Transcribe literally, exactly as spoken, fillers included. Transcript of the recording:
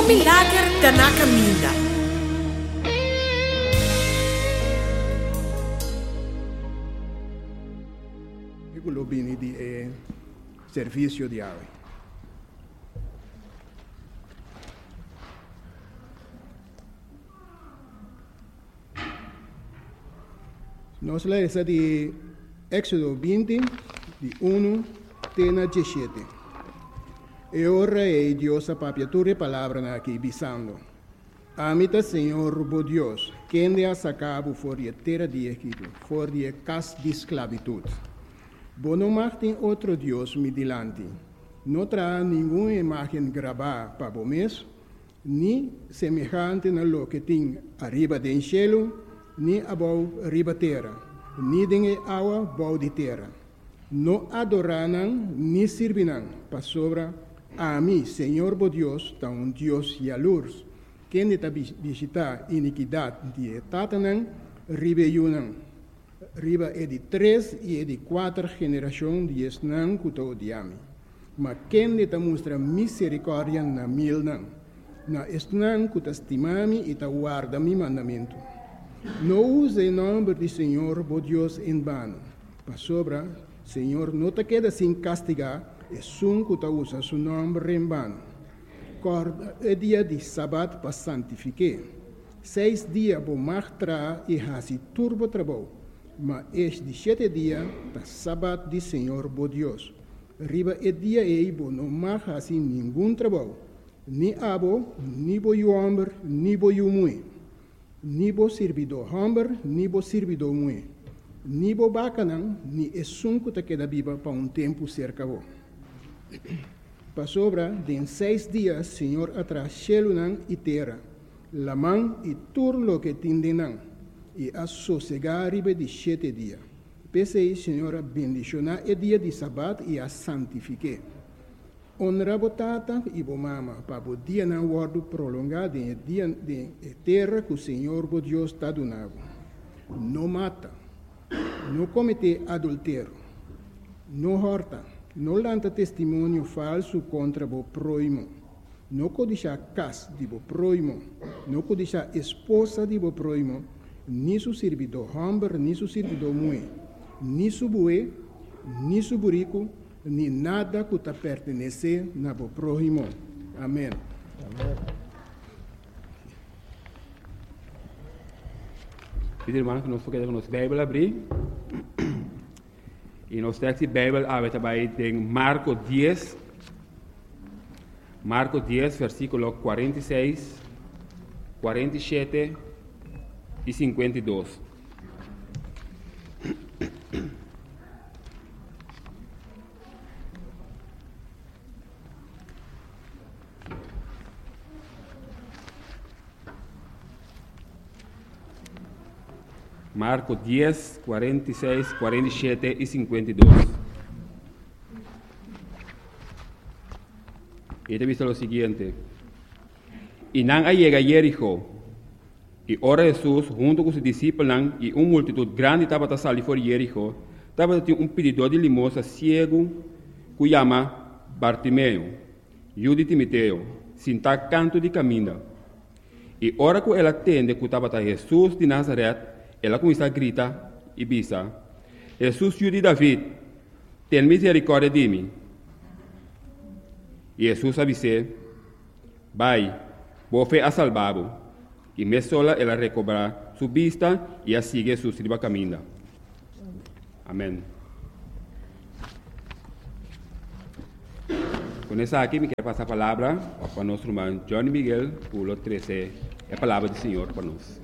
milagre da na caminha. Eu vim de eh, serviço de água. Nós lemos de Éxodo vinte, de um até dezessete. E ora é Deus a papiatura palavra aqui bisando. Amita Senhor, bo Deus, quem de a sacabo for de terra de Egito, for de casa de esclavitud. Bo não martem outro Deus me dilante. Não terá nenhuma imagem gravada para o mês, nem semejante na lo que tem arriba do cielo, nem abau arriba terra, nem de água bau de terra. Não adorarão, nem servirão, para sobra a mim, Senhor bo Deus, tá um Deus yalurs, quem está visitar iniquidade de tatanão, ribeiunão. Riba é de três e é de quatro gerações de esnã que estou odiando. Mas quem está mostra misericórdia na mil não. Na esnã que está estimando e está guarda meu mandamento. Não use o nome do Senhor, bo Deus, em vano. Para sobra, Senhor, não te queda sem castigar, é um que usa seu nome em vano. Corda é dia de sábado para santificar. Seis dias vou martrar e hasi turbo trabalho. Mas este sete dias, da sábado de Senhor, bo Deus. Riba é dia e bo não marca assim nenhum trabalho. Nem abo, nem bo o homem, nem bo o mulher. Nem bo servidor homem, nem bo servidor mulher. Nem bo bacanão, nem é sunco que queda viva para um tempo cerca bo. Para sobra, de seis dias, Senhor atrás céu e terra. La mão e tudo lo que tindenão. E a sossegar riba de sete dias. Pensei, Senhora, bendicionar o dia de sábado e a santifique. Honra botata e bo mama, para o dia não guardo prolongado em dia de terra que o Senhor, o Deus, está donando. Não mata, não comete adultério, não horta, não lanta testemunho falso contra o próximo, não codiça casa de o próximo, não codiça esposa de o próximo, ni su servidor homem, ni su servidor mulher, ni su bue, ni su burico, ni nada que te pertenece na bo próximo. Amém. Amém. Pedi irmão que nós podemos nossa Bíblia abrir. E nós texto de Bíblia abre também em Marcos dez. Marcos dez, versículo quarenta e seis, quarenta e sete e cinquenta e dois. Marcos dez, quarenta e seis, quarenta e sete e cinquenta e dois. E te visto lo seguinte. E não llega a Jericó. E ora Jesus, junto com os discípulos e uma multitud grande, estava a sair fora de Jericó. Estava a um pedidor de limosna cego, que chama Bartimeu, filho de Timoteo, sentado canto de caminho. E ora que ela atende que estava a Jesus de Nazaré, ela começa a gritar e bisa: Jesus, filho de David, tem misericórdia de mim. E Jesus avisou: vai, boa fé a salvado. E me sola ela recobra sua vista e a sigue su sirva caminho. Amém. Com essa aqui, me quero passar a palavra para nosso irmão Johnny Miguel, pulo treze, a palavra do Senhor para nós.